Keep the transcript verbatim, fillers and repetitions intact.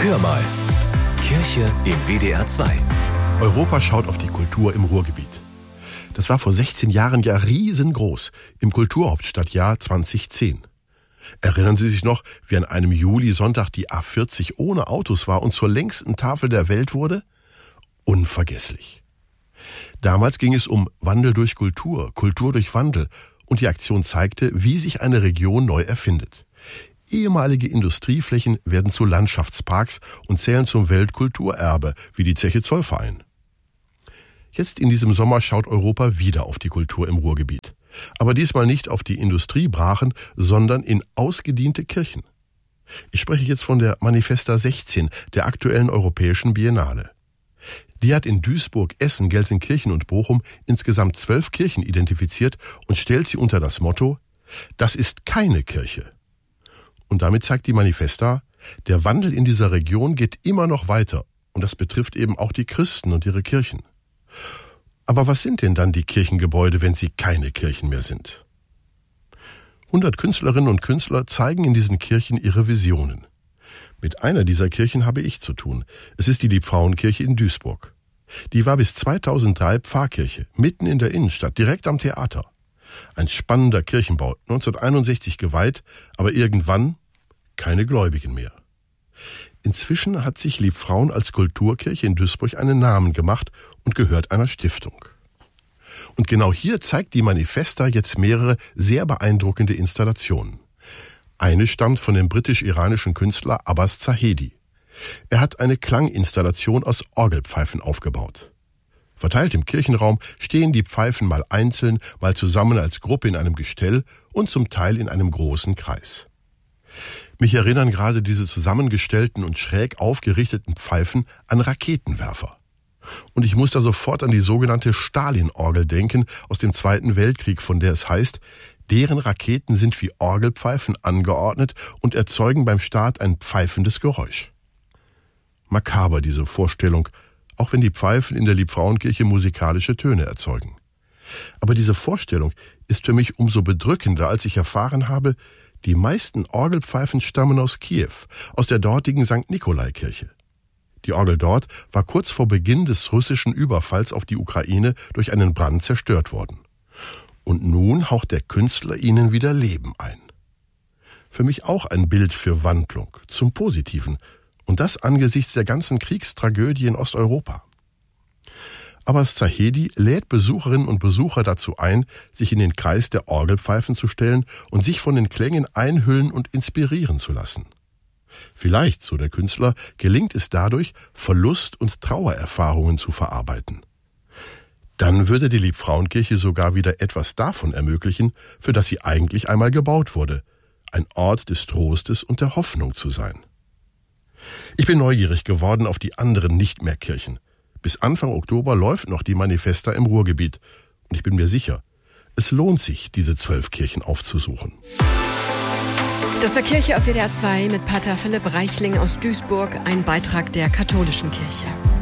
Hör mal. Kirche im W D R zwei. Europa schaut auf die Kultur im Ruhrgebiet. Das war vor sechzehn Jahren ja riesengroß, im Kulturhauptstadtjahr zweitausendzehn. Erinnern Sie sich noch, wie an einem Juli-Sonntag die A vierzig ohne Autos war und zur längsten Tafel der Welt wurde? Unvergesslich. Damals ging es um Wandel durch Kultur, Kultur durch Wandel, und die Aktion zeigte, wie sich eine Region neu erfindet. Ehemalige Industrieflächen werden zu Landschaftsparks und zählen zum Weltkulturerbe, wie die Zeche Zollverein. Jetzt in diesem Sommer schaut Europa wieder auf die Kultur im Ruhrgebiet. Aber diesmal nicht auf die Industriebrachen, sondern in ausgediente Kirchen. Ich spreche jetzt von der Manifesta sechzehn, der aktuellen Europäischen Biennale. Die hat in Duisburg, Essen, Gelsenkirchen und Bochum insgesamt zwölf Kirchen identifiziert und stellt sie unter das Motto: Das ist keine Kirche. Und damit zeigt die Manifesta, der Wandel in dieser Region geht immer noch weiter. Und das betrifft eben auch die Christen und ihre Kirchen. Aber was sind denn dann die Kirchengebäude, wenn sie keine Kirchen mehr sind? hundert Künstlerinnen und Künstler zeigen in diesen Kirchen ihre Visionen. Mit einer dieser Kirchen habe ich zu tun. Es ist die Liebfrauenkirche in Duisburg. Die war bis zweitausenddrei Pfarrkirche, mitten in der Innenstadt, direkt am Theater. Ein spannender Kirchenbau, neunzehnhunderteinundsechzig geweiht, aber irgendwann keine Gläubigen mehr. Inzwischen hat sich Liebfrauen als Kulturkirche in Duisburg einen Namen gemacht und gehört einer Stiftung. Und genau hier zeigt die Manifesta jetzt mehrere sehr beeindruckende Installationen. Eine stammt von dem britisch-iranischen Künstler Abbas Zahedi. Er hat eine Klanginstallation aus Orgelpfeifen aufgebaut. Verteilt im Kirchenraum stehen die Pfeifen mal einzeln, mal zusammen als Gruppe in einem Gestell und zum Teil in einem großen Kreis. Mich erinnern gerade diese zusammengestellten und schräg aufgerichteten Pfeifen an Raketenwerfer. Und ich muss da sofort an die sogenannte Stalin-Orgel denken aus dem Zweiten Weltkrieg, von der es heißt, deren Raketen sind wie Orgelpfeifen angeordnet und erzeugen beim Start ein pfeifendes Geräusch. Makaber diese Vorstellung, auch wenn die Pfeifen in der Liebfrauenkirche musikalische Töne erzeugen. Aber diese Vorstellung ist für mich umso bedrückender, als ich erfahren habe, die meisten Orgelpfeifen stammen aus Kiew, aus der dortigen Sankt Nikolai-Kirche. Die Orgel dort war kurz vor Beginn des russischen Überfalls auf die Ukraine durch einen Brand zerstört worden. Und nun haucht der Künstler ihnen wieder Leben ein. Für mich auch ein Bild für Wandlung, zum Positiven, und das angesichts der ganzen Kriegstragödie in Osteuropa. Abbas Zahedi lädt Besucherinnen und Besucher dazu ein, sich in den Kreis der Orgelpfeifen zu stellen und sich von den Klängen einhüllen und inspirieren zu lassen. Vielleicht, so der Künstler, gelingt es dadurch, Verlust- und Trauererfahrungen zu verarbeiten. Dann würde die Liebfrauenkirche sogar wieder etwas davon ermöglichen, für das sie eigentlich einmal gebaut wurde, ein Ort des Trostes und der Hoffnung zu sein. Ich bin neugierig geworden auf die anderen Nicht-mehr-Kirchen. Bis Anfang Oktober läuft noch die Manifesta im Ruhrgebiet. Und ich bin mir sicher, es lohnt sich, diese zwölf Kirchen aufzusuchen. Das war Kirche auf W D R zwei mit Pater Philipp Reichling aus Duisburg, ein Beitrag der katholischen Kirche.